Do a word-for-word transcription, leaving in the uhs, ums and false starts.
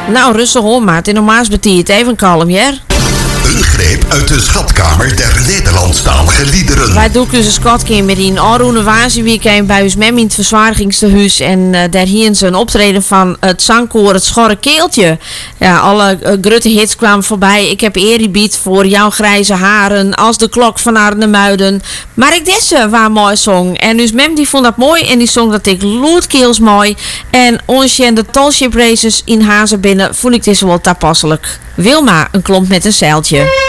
Nou, rustig hoor, maat. In normaals betiert even kalm, ja? Een greep uit de schatkamer der Nederlandstalige liederen. Wij doen dus een schatkamer in Aroene Wazenweekend bij ons mem in het verzwaringstehuis. En uh, daar hier ze een optreden van het zangkoor Het Schorre Keeltje. Ja, alle uh, grote hits kwamen voorbij. Ik heb eerbied voor jouw grijze haren. Als de klok van Arnhemuiden. Maar ik desse waar mooi zong. En dus mem die vond dat mooi. En die zong dat ik loodkeels mooi. En ons en de Tallship Races in Hazen binnen vond ik dit wel toepasselijk. Wilma, een klomp met een zeiltje.